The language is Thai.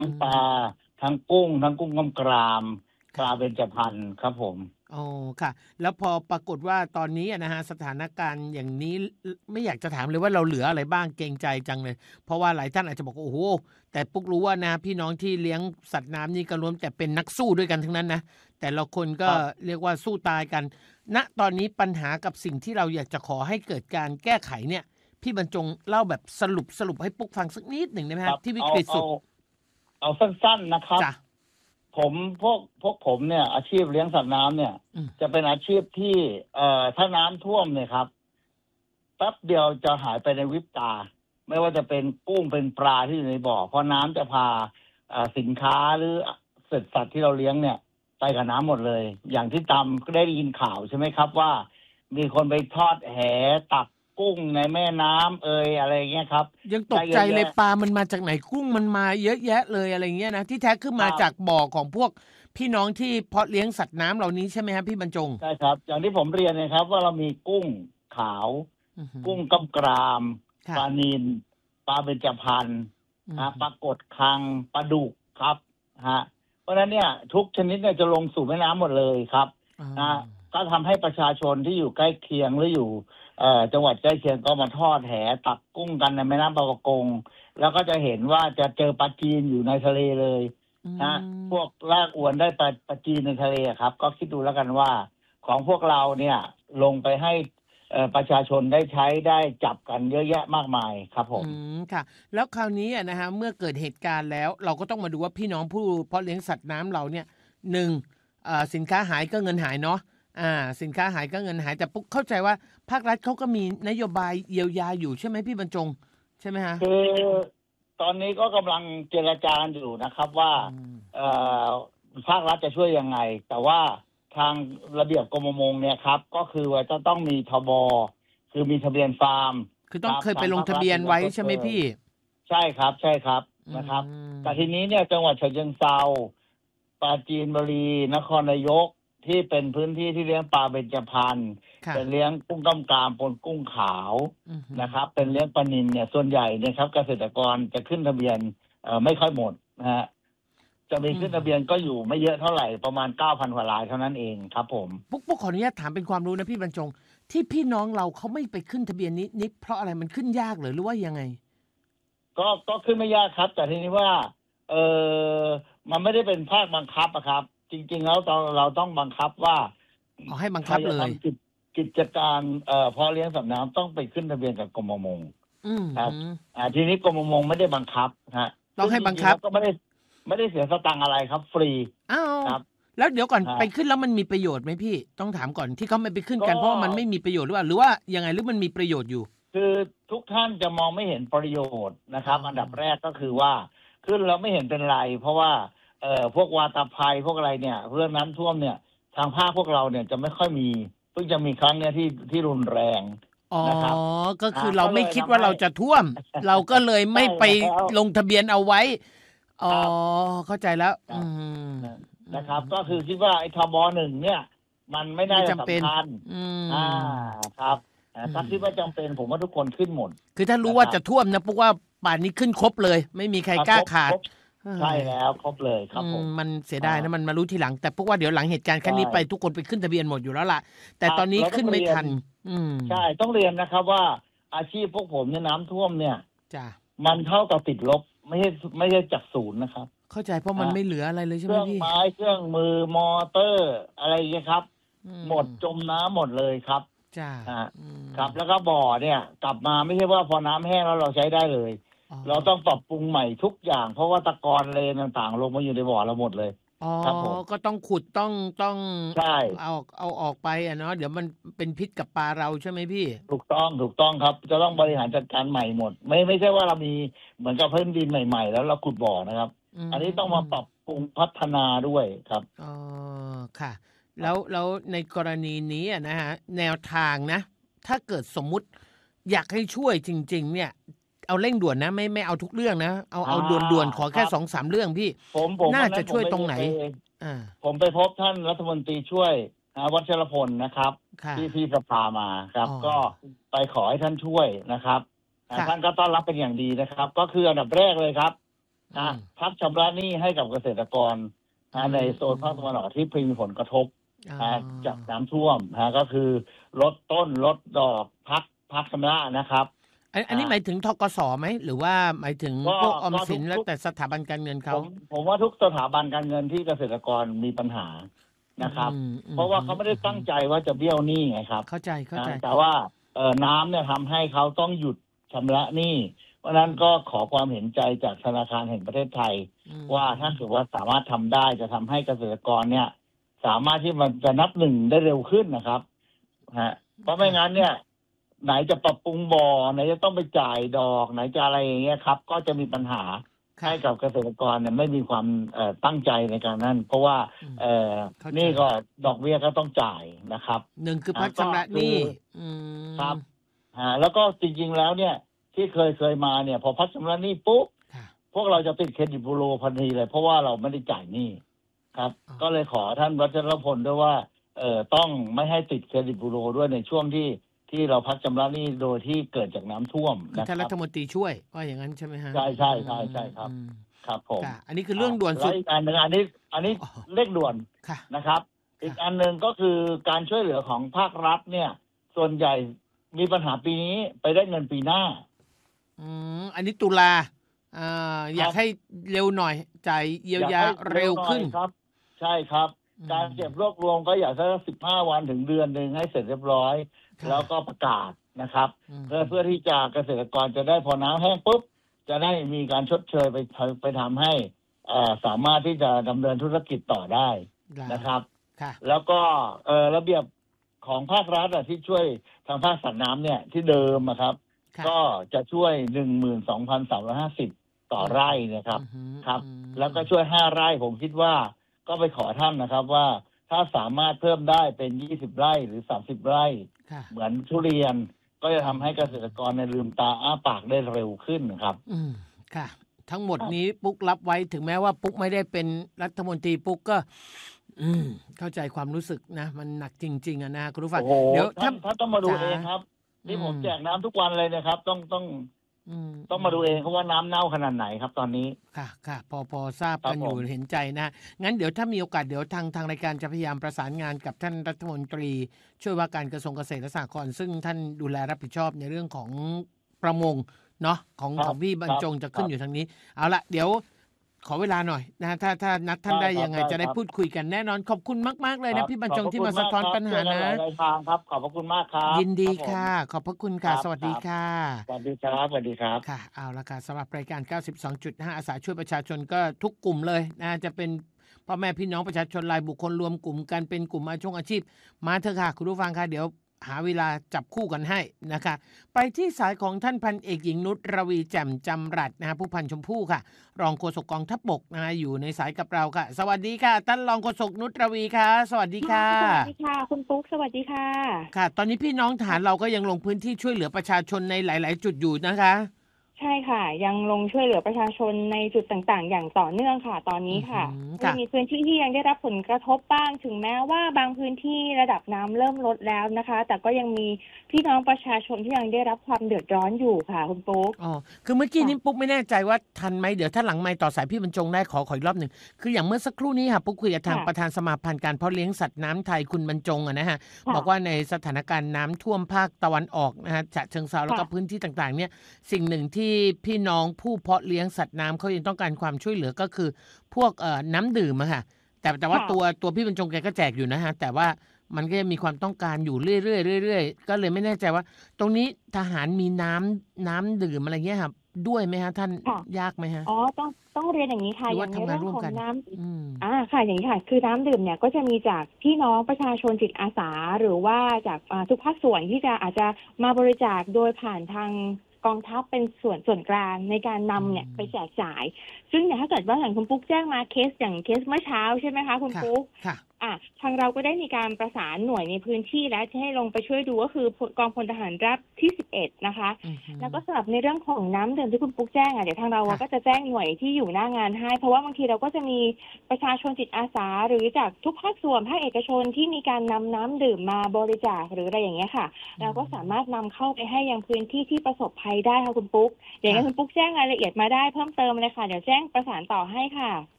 ทั้งปลาทั้งกุ้งกำกรามปลาเบญจพรรณครับผมอ๋อค่ะแล้วพอปรากฏว่าตอนนี้นะฮะสถานการณ์อย่างนี้ไม่อยากจะถามเลยว่าเราเหลืออะไรบ้างเกรงใจจังเลยเพราะว่าหลายท่านอาจจะบอกโอ้โหแต่ปุ๊กรู้ว่านะพี่น้องที่เลี้ยงสัตว์น้ำนี่ก็ล้วนแต่เป็นนักสู้ด้วยกันทั้งนั้นนะแต่ละคนก็ครับเรียกว่าสู้ตายกันณตอนนี้ปัญหากับสิ่งที่เราอยากจะขอให้เกิดการแก้ไขเนี่ยพี่บรรจงเล่าแบบสรุปให้ปุ๊กฟังสักนิดหนึ่งได้ไหมครับฮะที่วิเอากฤตสุดเอาสั้นๆนะครับจ้ะผมพวกผมเนี่ยอาชีพเลี้ยงสัตว์น้ำเนี่ยอืมจะเป็นอาชีพที่ถ้าน้ำท่วมเนี่ยครับแป๊บเดียวจะหายไปในวิบตาไม่ว่าจะเป็นกุ้งเป็นปลาที่อยู่ในบ่อเพราะน้ำจะพาสินค้าหรือเศษสัตว์ที่เราเลี้ยงเนี่ยไปกับน้ำหมดเลยอย่างที่ตามก็ได้ยินข่าวใช่ไหมครับว่ามีคนไปทอดแหตักกุ้งในแม่น้ำอะไรเงี้ยครับยังตได้กใจเลยเยอะแยะปลามันมาจากไหนกุ้งมันมาเยอะแยะเลยอะไรเงี้ยนะที่แท้คือมาจากครับบ่อของพวกพี่น้องที่เพาะเลี้ยงสัตว์น้ำเหล่านี้ใช่ไหมครับพี่บรรจงใช่ครับอย่างที่ผมเรียนนะครับว่าเรามีกุ้งขาวอือหือกุ้งกำกรามปค่ะลานิลปลาเบญจพรรณอือหือปลากดคังปลาดุกครับเพราะฉะนั้นเนี่ยทุกชนิดเนี่ยจะลงสู่แม่น้ำหมดเลยครับอ๋อนะก็ทำให้ประชาชนที่อยู่ใกล้เคียงหรืออยู่จังหวัดใกล้เคียงก็มาทอดแหตักกุ้งกันในแม่น้ำบางประกงแล้วก็จะเห็นว่าจะเจอปลาจีนอยู่ในทะเลเลยอืพวกมลากอวนได้ปลาจีนในทะเลครับก็คิดดูแล้วกันว่า ของพวกเราเนี่ยลงไปให้ประชาชนได้ใช้ได้จับกันเยอะแยะมากมายครับผอืมมค่ะแล้วคราวนี้นะฮะเมื่อเกิดเหตุการณ์แล้วเราก็ต้องมาดูว่าพี่น้องผู้เพาะเลี้ยงสัตว์น้ำเราเนี่ยหนึ่งสินค้าหายก็เงินหายเนาะสินค้าหายก็เงินหายแต่ปุ๊กเข้าใจว่าภาครัฐเขาก็มีนโยบายเยียวยาอยู่ใช่ไหมพี่บรรจงใช่ไหมฮะคือตอนนี้ก็กำลังเจรจากันอยู่นะครับว่าอืมเอ่อภาครัฐจะช่วยยังไง แต่ว่าทางระเบียบกรมประมงเนี่ยครับก็คือว่าจะต้องมีทบคือมีทะเบียนฟาร์มคือคต้องรับทาเคยไปลงงภาครัฐทะเบียนไว้ถึงจะชดเชยใช่ไหมพี่ใช่ครับใช่ครับอืนะครับแต่ทีมนี้เนี่ยจังหวัดฉะเชิงเทราปราจีนบุรีนครนายกที่เป็นพื้นที่ที่เลี้ยงปลาเบญจพรรณค่ะเป็นเลี้ยงกุ้งกำกามปนกุ้งขาวอือหือนะครับเป็นเลี้ยงปลานิลเนี่ยส่วนใหญ่เนี่ยครับเกษตรกรจะขึ้นทะเบียนไม่ค่อยหมดนะฮะจะมีอืมขึ้นทะเบียนก็อยู่ไม่เยอะเท่าไหร่ประมาณ9,000กว่ารายเท่านั้นเองครับผมปุ๊กขออนุญาตถามเป็นความรู้นะพี่บรรจงที่พี่น้องเราเขาไม่ไปขึ้นทะเบียนนี้เพราะอะไรมันขึ้นยากหรือว่ายังไงก็ขึ้นไม่ยากครับแต่ทีนี้ว่าเออมันไม่ได้เป็นภาคบังคับอะครับจริงๆแล้วเราต้องบังคับว่าอ๋อให้บังใครคับเลยจะทำกิจการเพาะเลี้ยงสัตว์น้ำต้องไปขึ้นทะเบียนกับกรมประมงอืมครับหือทีนี้กรมประมงไม่ได้บังคับต้องซึ่งจริงๆให้บังคับแล้วก็ไม่ได้เสียสตังค์อะไรครับฟรีอ้าวครับแล้วเดี๋ยวก่อนฮะไปขึ้นแล้วมันมีประโยชน์ไหมพี่ต้องถามก่อนที่เขาไม่ไปขึ้นกัก็นเพราะว่ามันไม่มีประโยชน์หรือว่ายังไงหรือมันมีประโยชน์อยู่คือทุกท่านจะมองไม่เห็นประโยชน์นะคอ๋อรับอันดับแรกก็คือว่าขึ้นแล้วไม่เห็นเป็นไรเพราะว่าพวกวาตาภัยพวกอะไรเนี่ยเรื่องน้ำท่วมเนี่ยทางภาคพวกเราเนี่ยจะไม่ค่อยมีเพิ่งจะมีครั้งเนี้ยที่รุนแรงอ๋อนะครับก็คือเราก็เลไม่คิดยทำให้ว่าเราจะท่วมเราก็เลยไม่ใช่ไปแล้วลงทะเบียนเอาไว้อ๋อครับเข้าใจแล้วนะมนะอืนะครับก็คือมคิดว่าไอ้ทบหนึ่งเนี่ย มันไม่น่าจะไม่จำเป็นสำคัญอือ่ามครับอืถ้าคิดว่ามจำเป็นผมว่าทุกคนขึ้นหมดคือถ้ารู้นะครับว่าจะท่วมนะปุ๊กว่าป่านนี้ขึ้นครบเลยไม่มีใครกคล้ารบขาดครบเฮ้ใช่ยแล้วครบเลยครับผมมันเสียอ่าดายนะมันมารู้ทีหลังแต่ปุ๊กว่าเดี๋ยวหลังเหตุการณ์ครั้งใช่นี้ไปทุกคนไปขึ้นทะเบียนหมดอยู่แล้วล่ะแต่ครับตอนนี้เราต้อขึ้นไม่งเรียนทันอืมใช่ต้องเรียนนะครับว่าอาชีพพวกผมเนี่ยน้ำท่วมเนี่ยจ้ะมันเท่ากับติดลบไม่ใช่จากศูนย์นะครับเข้าใจเพราะมันฮะไม่เหลืออะไรเลยใช่เครื่องไหมพี่ไม้เครื่องมือมอเตอร์อะไรอย่างเงี้ยครับอืหมดมจมน้ำหมดเลยครับจ้ะอ่าอืมครับแล้วก็บ่อเนี่ยกลับมาไม่ใช่ว่าพอน้ำแห้งแล้วเราใช้ได้เลยอ๋อเราต้องปรับปรุงใหม่ทุกอย่างเพราะว่าตะกอนเลนต่างๆลงมาอยู่ในบ่อเราหมดเลยอ๋อครับผมก็ต้องขุดต้องใช่เอาออกไปอ่ะเนาะเดี๋ยวมันเป็นพิษกับปลาเราใช่ไหมพี่ถูกต้องครับจะต้องบริหารจัดการใหม่หมดไม่ใช่ว่าเรามีเหมือนกับพื้นดินใหม่ๆแล้วเราขุดบ่อนะครับอือันนี้ต้องมาปรับมปรุงพัฒนาด้วยครับอ๋อค่ะครับแล้วในกรณีนี้นะฮะแนวทางนะถ้าเกิดสมมุติอยากให้ช่วยจริงๆเนี่ยเอาเร่งด่วนนะไม่เอาทุกเรื่องนะเอาด่วนๆขอแค่ครับ 2-3เรื่องพี่ผมน่าจะวันนั้นผมไปช่วยตรงไหนอ่าผมไปพบท่านรัฐมนตรีช่วยวัชรพลนะครับค่ะที่สภามาครับอ๋อก็ไปขอให้ท่านช่วยนะครับค่ะท่านก็ต้อนรับเป็นอย่างดีนะครับ ก็คืออันดับแรกเลยครับพักชำระหนี้ให้กับเกษตรกรในโซนภาคตะวันออกที่มีผลกระทบจากน้ำท่วมก็คือลดต้นลดดอกพักชำระนะครับอันนี้หมายถึงธกส.ไหมหรือว่าหมายถึงพวกออมสินแล้วแต่สถาบันการเงินเขาผมว่าทุกสถาบันการเงินที่เกษตรกรมีปัญหานะครับเพราะว่าเขาไม่ได้ตั้งใจว่าจะเบี้ยวหนี้ไงครับเข้าใจแต่ว่าน้ำเนี่ยทำให้เขาต้องหยุดชำระหนี้เพราะนั้นก็ขอความเห็นใจจากธนาคารแห่งประเทศไทยว่าถ้าเกิดว่าสามารถทำได้จะทำให้เกษตรกรเนี่ยสามารถที่มันจะนับหนึ่งได้เร็วขึ้นนะครับเพราะไม่งั้นเนี่ยไหนจะปรับปรุงบ่อไหนจะต้องไปจ่ายดอกไหนจะอะไรอย่างเงี้ยครับก็จะมีปัญหาให้กับเกษตรกรเนี่ยไม่มีความตั้งใจในการนั้นเพราะว่านี่ก็ดอกเบี้ยก็ต้องจ่ายนะครับหนึ่งคือพักชำระหนี้ครับแล้วก็จริงๆแล้วเนี่ยที่เคยมาเนี่ยพอพักชำระหนี้ปุ๊บพวกเราจะติดเครดิตบูโรทันทีเลยเพราะว่าเราไม่ได้จ่ายหนี้ครับก็เลยขอท่านวัชรพลด้วยว่าต้องไม่ให้ติดเครดิตบูโรด้วยในช่วงที่เราพักชำระหนี้โดยที่เกิดจากน้ำท่วมนะครับท่านรัฐมนตรีช่วยว่าอย่างนั้นใช่ไหมฮะใช่ครับครับผมอันนี้คือเรื่องด่วนสุดอีกอันหนึ่งอันนี้เร่งด่วนนะครับอีกอันหนึ่งก็คือการช่วยเหลือของภาครัฐเนี่ยส่วนใหญ่มีปัญหาปีนี้ไปได้เงินปีหน้าอันนี้ตุลาอยากให้เร็วหน่อยจ่ายเยียวยาเร็วขึ้นครับใช่ครับการเก็บรวบรวมก็อยากสัก15 วันถึงเดือนนึงให้เสร็จเรียบร้อยแล้วก็ประกาศนะครับเพื่อที่จะเกษตรกรจะได้พอน้ำแห้งปุ๊บจะได้มีการชดเชยไปทำให้สามารถที่จะดำเนินธุรกิจต่อได้นะครับแล้วก็ระเบียบของภาครัฐที่ช่วยทางภาคสัตว์น้ำเนี่ยที่เดิมนะครับก็จะช่วย 12,350 ต่อไร่นะครับครับแล้วก็ช่วย5 ไร่ผมคิดว่าก็ไปขอท่านนะครับว่าถ้าสามารถเพิ่มได้เป็น20 ไร่หรือ30 ไร่เหมือนทุเรียนก็จะทำให้เกษตรกรในลืมตาอ้าปากได้เร็วขึ้นนะครับค่ะทั้งหมดนี้ปุ๊กรับไว้ถึงแม้ว่าปุ๊กไม่ได้เป็นรัฐมนตรีปุ๊กก็เข้าใจความรู้สึกนะมันหนักจริงๆนะคุณผู้ฟังเดี๋ยวท่านต้องมาดูเองครับนี่ผมแจกน้ำทุกวันเลยนะครับต้องมาดูเองเพราะว่าน้ำเน่าขนาดไหนครับตอนนี้ค่ะพอทราบกันอยู่เห็นใจนะงั้นเดี๋ยวถ้ามีโอกาสเดี๋ยวทางรายการจะพยายามประสานงานกับท่านรัฐมนตรีช่วยว่าการกระทรวงเกษตรและสหกรณ์ซึ่งท่านดูแลรับผิดชอบในเรื่องของประมงเนาะของพี่บรรจงจะขึ้นอยู่ทางนี้เอาละเดี๋ยวขอเวลาหน่อยนะถ้านัดท่านได้ยังไงจะได้พูดคุยกันแน่นอนขอบคุณมากๆเลยนะพี่บรรจงที่มาสะท้อนปัญหานะครับขอบพระคุณมากครับยินดีค่ะขอบพระคุณค่ะสวัสดีค่ะสวัสดีครับสวัสดีครับค่ะเอาละค่ะสำหรับรายการ 92.5 อาสาช่วยประชาชนก็ทุกกลุ่มเลยนะจะเป็นพ่อแม่พี่น้องประชาชนรายบุคคลรวมกลุ่มกันเป็นกลุ่มอาชีพมาเถอะค่ะคุณผู้ฟังค่ะเดี๋ยวหาเวลาจับคู่กันให้นะคะไปที่สายของท่านพันเอกหญิงนุชรวีแจ่มจำรัดนะฮะผู้พันชมพู่ค่ะรองโฆษกกองทัพบกนะอยู่ในสายกับเราค่ะสวัสดีค่ะท่านรองโฆษกนุชรวีค่ะสวัสดีค่ะสวัสดีค่ะคุณปุ๊กสวัสดีค่ะค่ะตอนนี้พี่น้องทหารเราก็ยังลงพื้นที่ช่วยเหลือประชาชนในหลายๆจุดอยู่นะคะใช่ค่ะยังลงช่วยเหลือประชาชนในจุดต่างๆอย่างต่อเนื่องค่ะตอนนี้ค่ะมีพื้นที่ที่ยังได้รับผลกระทบบ้างถึงแม้ว่าบางพื้นที่ระดับน้ำเริ่มลดแล้วนะคะแต่ก็ยังมีพี่น้องประชาชนที่ยังได้รับความเดือดร้อนอยู่ค่ะคุณปุ๊กคือเมื่อกี้นี้ปุ๊กไม่แน่ใจว่าทันไหมเดี๋ยวถ้าหลังไมค์ต่อสายพี่บรรจงได้ขออีกรอบหนึ่งคืออย่างเมื่อสักครู่นี้ค่ะปุ๊กคุยกับทางประธานสมาพันธ์การเพาะเลี้ยงสัตว์น้ำไทยคุณบรรจงนะฮะบอกว่าในสถานการณ์น้ำท่วมภาคตะวันออกนะฮะฉะเชิงเทราแล้วก็พื้นที่ต่างๆเนี่ยสิ่งหนึ่งที่พี่น้องผู้เพาะเลี้ยงสัตว์น้ำเขายังต้องการความช่วยเหลือก็คือพวกน้ำดื่มอะค่ะแต่ว่าตัวพี่บรรจงแกก็แจกอยู่นะฮะแต่ว่ามันก็ยังมีความต้องการอยู่เรื่อยๆก็เลยไม่แน่ใจว่าตรงนี้ทหารมีน้ำดื่มอะไรเงี้ยครับด้วยไหมฮะท่านยากไหมฮะต้องเรียนอย่างนี้ค่ะอย่างในเรื่องของน้ำค่ะอย่างนี้ค่ะคือน้ำดื่มเนี่ยก็จะมีจากพี่น้องประชาชนจิตอาสาหรือว่าจากทุกภาคส่วนที่จะอาจจะมาบริจาคโดยผ่านทางกองทัพเป็นส่วนกลางในการนำเนี่ยไปแจกจ่ายซึ่งเนี่ยถ้าเกิดว่าอย่างคุณปุ๊กแจ้งมาเคสเมื่อเช้าใช่ไหมคะคุณปุ๊กทางเราก็ได้มีการประสานหน่วยในพื้นที่และที่ให้ลงไปช่วยดูก็คือกองพลทหารราบที่11นะคะแล้วก็สำหรับในเรื่องของน้ำดื่มที่คุณปุ๊กแจ้งเดี๋ยวทางเราก็จะแจ้งหน่วยที่อยู่หน้างานให้เพราะว่าบางทีเราก็จะมีประชาชนจิตอาสาหรือจากทุกภาคส่วนภาคเอกชนที่มีการนำน้ำดื่มมาบริจาคหรืออะไรอย่างเงี้ยค่ะเราก็สามารถนำเข้าไปให้ยังพื้นที่ที่ประสบภัยได้ค่ะคุณปุ๊กอย่างนั้นคุณปุ๊กแจ้งรายละเอียดมาได้เพิ่มเติมเลยค่ะเดี๋ยวแจ้งประสานต่อให้ค่ะ